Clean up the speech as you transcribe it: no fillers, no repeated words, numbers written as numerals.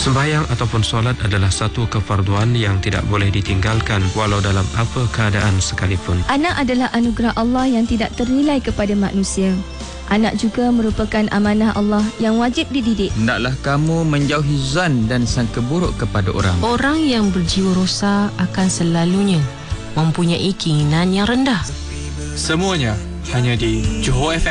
Sembahyang ataupun solat adalah satu kefarduan yang tidak boleh ditinggalkan walau dalam apa keadaan sekalipun. Anak adalah anugerah Allah yang tidak ternilai kepada manusia. Anak juga merupakan amanah Allah yang wajib dididik. Hendaklah kamu menjauhi zan dan sangka buruk kepada orang. Orang yang berjiwa rosak akan selalunya mempunyai keinginan yang rendah. Semuanya hanya di Johor FM.